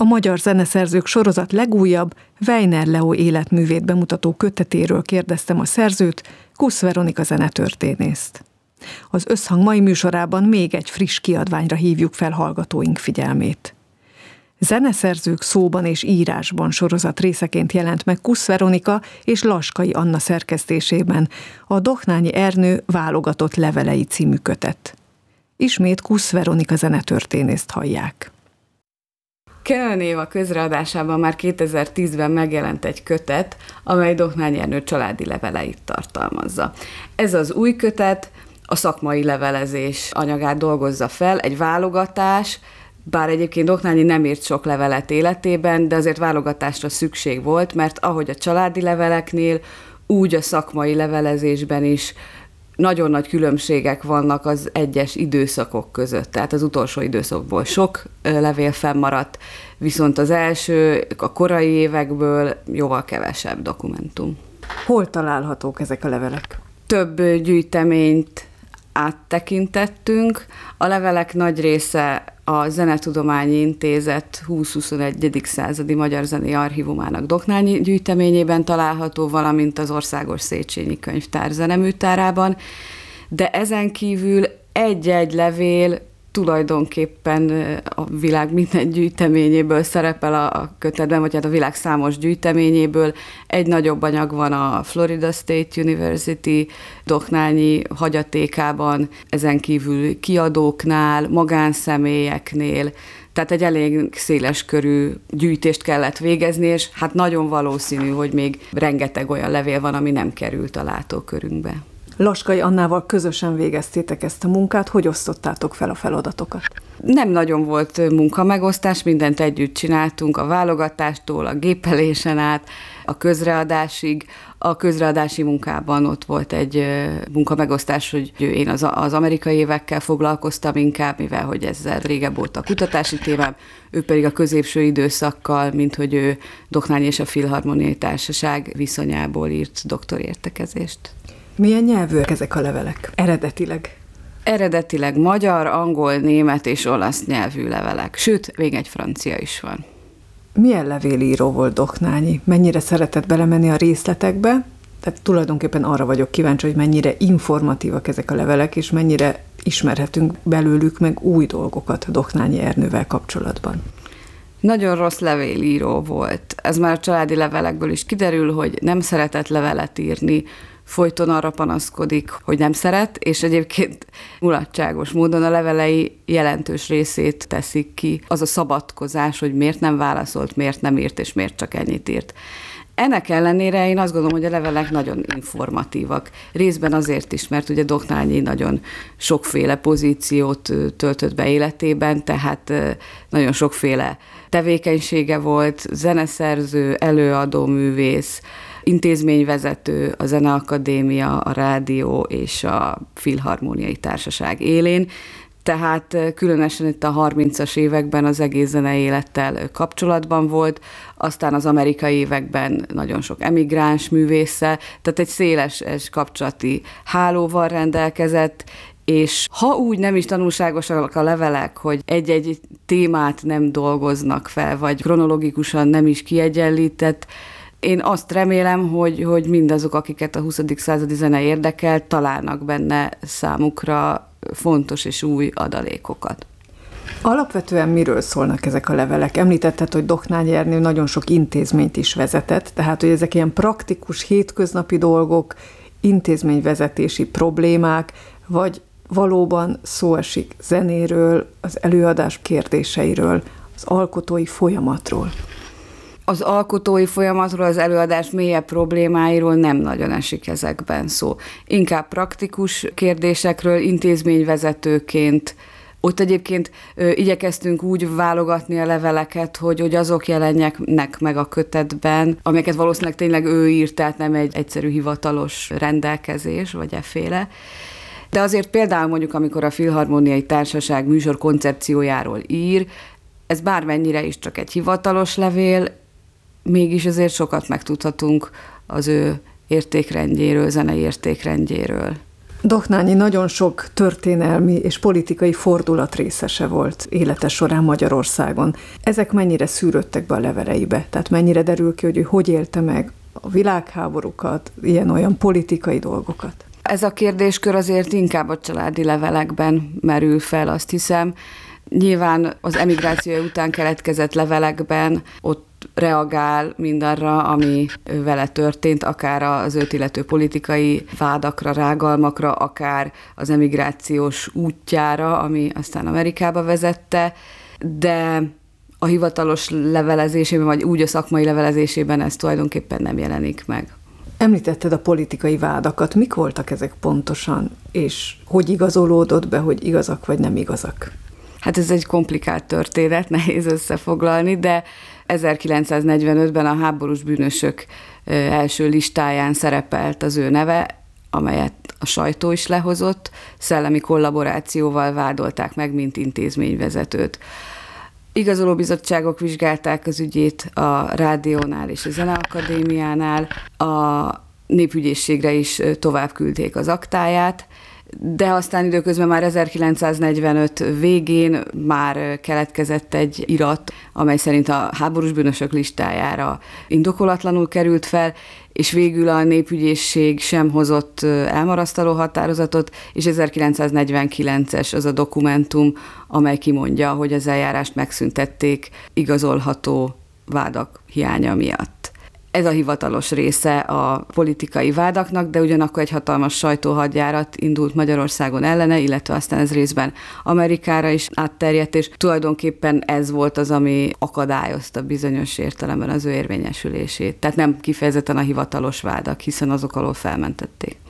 A Magyar Zeneszerzők sorozat legújabb, Weiner Leo életművét bemutató kötetéről kérdeztem a szerzőt, Kusz Veronika zenetörténészt. Az Összhang mai műsorában még egy friss kiadványra hívjuk fel hallgatóink figyelmét. Zeneszerzők szóban és írásban sorozat részeként jelent meg Kusz Veronika és Laskai Anna szerkesztésében a Dohnányi Ernő válogatott levelei című kötet. Ismét Kusz Veronika zenetörténészt hallják. Kenan Éva közreadásában már 2010-ben megjelent egy kötet, amely Dohnányi Ernő családi leveleit tartalmazza. Ez az új kötet a szakmai levelezés anyagát dolgozza fel, egy válogatás, bár egyébként Dohnányi nem írt sok levelet életében, de azért válogatásra szükség volt, mert ahogy a családi leveleknél, úgy a szakmai levelezésben is nagyon nagy különbségek vannak az egyes időszakok között. Tehát az utolsó időszakból sok levél fennmaradt, viszont az első, a korai évekből jóval kevesebb dokumentum. Hol találhatók ezek a levelek? Több gyűjteményt áttekintettünk. A levelek nagy része a Zenetudományi Intézet 20-21. századi magyar zenei archívumának Dohnányi gyűjteményében található, valamint az Országos Széchenyi Könyvtár zeneműtárában, de ezen kívül egy-egy levél tulajdonképpen a világ minden gyűjteményéből szerepel a kötetben, vagy hát a világ számos gyűjteményéből. Egy nagyobb anyag van a Florida State University Dohnányi hagyatékában, ezen kívül kiadóknál, magánszemélyeknél, tehát egy elég széles körű gyűjtést kellett végezni, és hát nagyon valószínű, hogy még rengeteg olyan levél van, ami nem került a látókörünkbe. Laskai Annával közösen végeztétek ezt a munkát, hogy osztottátok fel a feladatokat? Nem nagyon volt munkamegosztás, mindent együtt csináltunk, a válogatástól, a gépelésen át, a közreadásig. A közreadási munkában ott volt egy munkamegosztás, hogy én az amerikai évekkel foglalkoztam inkább, mivel hogy ezzel régebb volt a kutatási témám, ő pedig a középső időszakkal, mint hogy ő Dohnányi és a Filharmoniai Társaság viszonyából írt doktorértekezést. Milyen nyelvűek ezek a levelek eredetileg? Eredetileg magyar, angol, német és olasz nyelvű levelek, sőt, még egy francia is van. Milyen levélíró volt Dohnányi? Mennyire szeretett belemenni a részletekbe? Tehát tulajdonképpen arra vagyok kíváncsi, hogy mennyire informatívak ezek a levelek, és mennyire ismerhetünk belőlük meg új dolgokat Dohnányi Ernővel kapcsolatban. Nagyon rossz levélíró volt. Ez már a családi levelekből is kiderül, hogy nem szeretett levelet írni, folyton arra panaszkodik, hogy nem szeret, és egyébként mulatságos módon a levelei jelentős részét teszik ki az a szabadkozás, hogy miért nem válaszolt, miért nem írt, és miért csak ennyit írt. Ennek ellenére én azt gondolom, hogy a levelek nagyon informatívak. Részben azért is, mert ugye Dohnányi nagyon sokféle pozíciót töltött be életében, tehát nagyon sokféle tevékenysége volt, zeneszerző, előadó, művész, intézményvezető, a Zeneakadémia, a Rádió és a Filharmoniai Társaság élén, tehát különösen itt a 30-as években az egész zenei élettel kapcsolatban volt, aztán az amerikai években nagyon sok emigráns művésszel, tehát egy széles kapcsolati hálóval rendelkezett, és ha úgy nem is tanulságosak a levelek, hogy egy-egy témát nem dolgoznak fel, vagy kronológikusan nem is kiegyenlített, én azt remélem, hogy mindazok, akiket a 20. századi zene érdekel, találnak benne számukra fontos és új adalékokat. Alapvetően miről szólnak ezek a levelek? Említetted, hogy Dohnányi Ernő nagyon sok intézményt is vezetett, tehát hogy ezek ilyen praktikus, hétköznapi dolgok, intézményvezetési problémák, vagy valóban szó esik zenéről, az előadás kérdéseiről, az alkotói folyamatról? Az alkotói folyamatról, az előadás mélyebb problémáiról nem nagyon esik ezekben szó. Inkább praktikus kérdésekről, intézményvezetőként. Ott egyébként igyekeztünk úgy válogatni a leveleket, hogy azok jelenjenek meg a kötetben, amelyeket valószínűleg tényleg ő írt, tehát nem egy egyszerű hivatalos rendelkezés, vagy efféle. De azért például mondjuk, amikor a Filharmoniai Társaság műsor koncepciójáról ír, ez bármennyire is csak egy hivatalos levél, mégis azért sokat megtudhatunk az ő értékrendjéről, zenei értékrendjéről. Dohnányi nagyon sok történelmi és politikai fordulat részese volt élete során Magyarországon. Ezek mennyire szűrődtek be a leveleibe? Tehát mennyire derül ki, hogy ő hogy élte meg a világháborúkat, ilyen-olyan politikai dolgokat? Ez a kérdéskör azért inkább a családi levelekben merül fel, azt hiszem. Nyilván az emigrációja után keletkezett levelekben ott reagál mindarra, ami vele történt, akár az őt illető politikai vádakra, rágalmakra, akár az emigrációs útjára, ami aztán Amerikába vezette, de a hivatalos levelezésében, vagy úgy a szakmai levelezésében ez tulajdonképpen nem jelenik meg. Említetted a politikai vádakat. Mik voltak ezek pontosan, és hogy igazolódott be, hogy igazak vagy nem igazak? Hát ez egy komplikált történet, nehéz összefoglalni, de 1945-ben a háborús bűnösök első listáján szerepelt az ő neve, amelyet a sajtó is lehozott, szellemi kollaborációval vádolták meg, mint intézményvezetőt. Igazolóbizottságok vizsgálták az ügyét a Rádiónál és a Zeneakadémiánál, a Népügyészségre is tovább küldték az aktáját, de aztán időközben már 1945 végén már keletkezett egy irat, amely szerint a háborús bűnösök listájára indokolatlanul került fel, és végül a Népügyészség sem hozott elmarasztaló határozatot, és 1949-es az a dokumentum, amely kimondja, hogy az eljárást megszüntették igazolható vádak hiánya miatt. Ez a hivatalos része a politikai vádaknak, de ugyanakkor egy hatalmas sajtóhadjárat indult Magyarországon ellene, illetve aztán ez részben Amerikára is átterjedt, és tulajdonképpen ez volt az, ami akadályozta bizonyos értelemben az ő érvényesülését. Tehát nem kifejezetten a hivatalos vádak, hiszen azok alól felmentették.